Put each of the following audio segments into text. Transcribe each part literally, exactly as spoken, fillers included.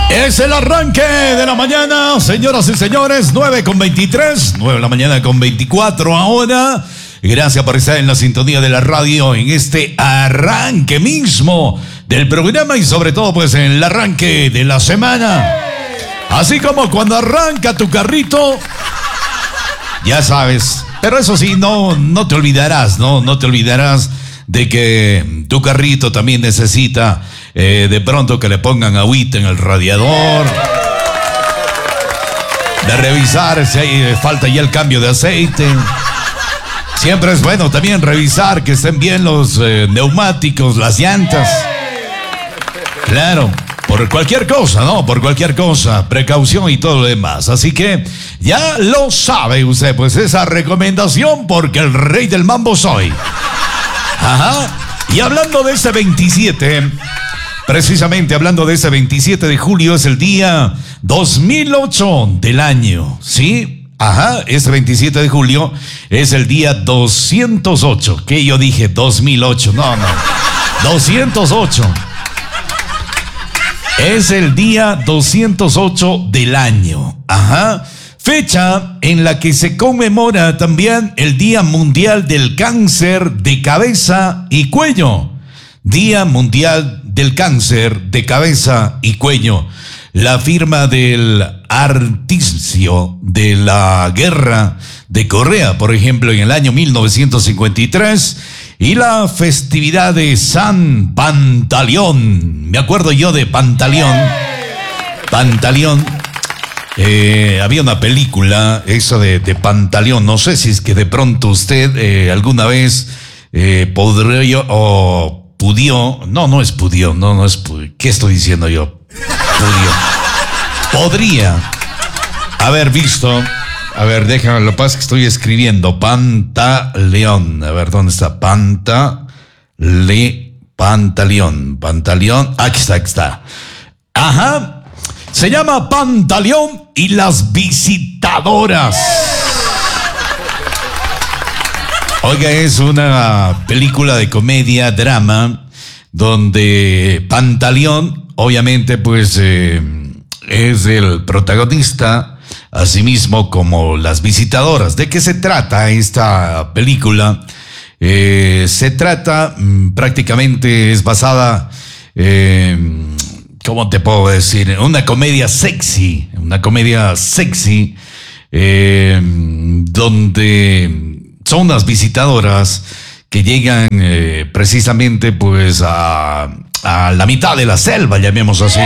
Es el arranque de la mañana, señoras y señores, nueve con veintitrés, nueve de la mañana con veinticuatro ahora. Gracias por estar en la sintonía de la radio en este arranque mismo del programa y sobre todo pues en el arranque de la semana. Así como cuando arranca tu carrito, ya sabes, pero eso sí, no, no te olvidarás, ¿no? No te olvidarás de que tu carrito también necesita eh, de pronto que le pongan agüita en el radiador, de revisar si hay, falta ya el cambio de aceite. Siempre es bueno también revisar que estén bien los eh, neumáticos, las llantas. Claro, por cualquier cosa, ¿no? Por cualquier cosa, precaución y todo lo demás. Así que ya lo sabe usted, pues esa recomendación porque el rey del mambo soy. Ajá. Y hablando de ese veintisiete, precisamente hablando de ese veintisiete de julio, es el día dos mil ocho del año, ¿sí? Ajá, ese veintisiete de julio es el día doscientos ocho. ¿Qué yo dije? dos mil ocho. No, no. doscientos ocho. Es el día doscientos ocho del año. Ajá. Fecha en la que se conmemora también el Día Mundial del Cáncer de Cabeza y Cuello. Día Mundial del Cáncer de Cabeza y Cuello. La firma del artificio de la guerra de Corea, por ejemplo, en el año mil novecientos cincuenta y tres, y la festividad de San Pantaleón. Me acuerdo yo de Pantaleón. Pantaleón. Eh, había una película, esa de, de Pantaleón. No sé si es que de pronto usted eh, alguna vez eh, podría o pudió. No, no es pudió. No, no es pudió. ¿Qué estoy diciendo yo? Pudió. Podría haber visto. A ver, déjame, lo que pasa es que estoy escribiendo. Pantaleón. A ver, ¿dónde está? Pantale. Pantaleón. Pantaleón. Aquí está, aquí está. Ajá. Se llama Pantaleón y las visitadoras. Oiga, es una película de comedia, drama, donde Pantaleón, obviamente, pues, eh, es el protagonista, asimismo como las visitadoras. ¿De qué se trata esta película? Eh, se trata, mmm, prácticamente es basada... Eh, ¿Cómo te puedo decir? Una comedia sexy, una comedia sexy, eh, donde son unas visitadoras que llegan eh, precisamente pues a, a la mitad de la selva, llamemos así.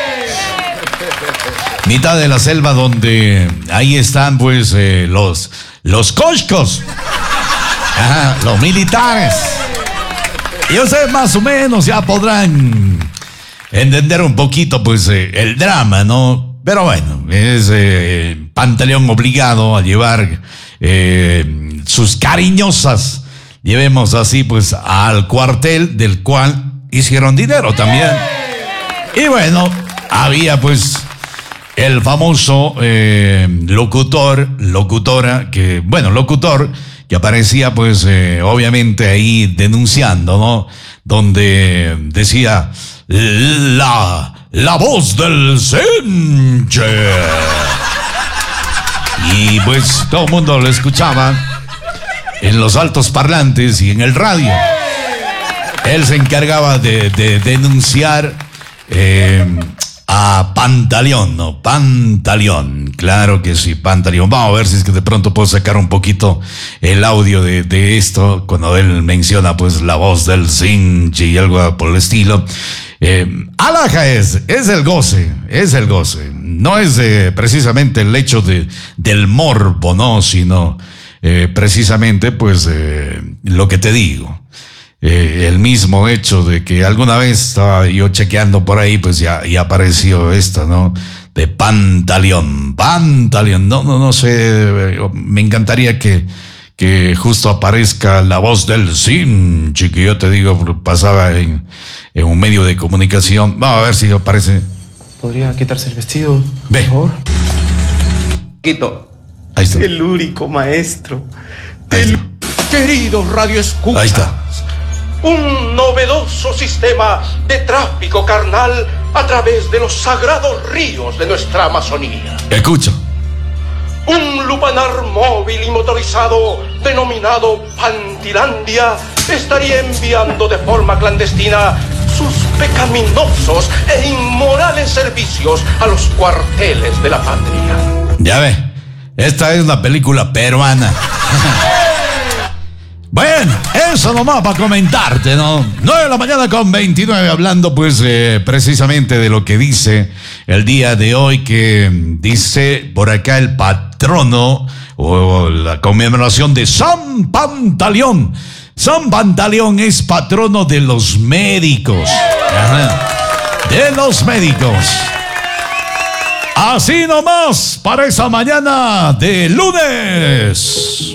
Mitad de la selva donde ahí están pues eh, los, los coscos, ajá, los militares. Y ustedes más o menos ya podrán entender un poquito, pues, eh, el drama, ¿no? Pero bueno, es eh, Pantaleón obligado a llevar eh, sus cariñosas, llevemos así, pues, al cuartel del cual hicieron dinero también. Y bueno, había, pues, el famoso eh, locutor, locutora, que, bueno, locutor, que aparecía, pues, eh, obviamente ahí denunciando, ¿no? Donde decía... La, la voz del Senche. Y pues todo el mundo lo escuchaba en los altos parlantes y en el radio. Él se encargaba de, de denunciar eh, a Pantaleón, ¿no? Pantaleón, claro que sí, Pantaleón. Vamos a ver si es que de pronto puedo sacar un poquito el audio de, de esto, cuando él menciona pues la voz del Senche y algo por el estilo. Eh, alhaja es, es el goce, es el goce. No es eh, precisamente el hecho de, del morbo, no, sino eh, precisamente pues eh, lo que te digo. Eh, el mismo hecho de que alguna vez estaba yo chequeando por ahí, pues ya, ya apareció esta, ¿no? De Pantaleón, Pantaleón, no, no, no sé, me encantaría que, que justo aparezca la voz del Senche, que yo te digo, pasaba en, en un medio de comunicación. Vamos a ver si aparece. ¿Podría quitarse el vestido, Ve. por favor? Quito. Ahí está. Telúrico, maestro. Ahí está. Queridos Radio Escucha. Ahí está. un novedoso sistema de tráfico carnal a través de los sagrados ríos de nuestra Amazonía. Escucha. Un lupanar móvil y motorizado denominado Pantilandia estaría enviando de forma clandestina sus pecaminosos e inmorales servicios a los cuarteles de la patria. Ya ve, esta es la película peruana. Bueno, eso nomás para comentarte, ¿no? nueve de la mañana con veintinueve, hablando pues eh, precisamente de lo que dice el día de hoy, que dice por acá el patrono o la conmemoración de San Pantaleón. San Pantaleón es patrono de los médicos. Ajá. De los médicos. Así nomás para esa mañana de lunes.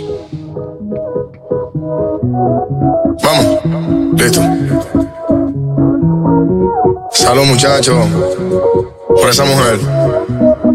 Vamos, listo. Salud, muchachos, por esa mujer.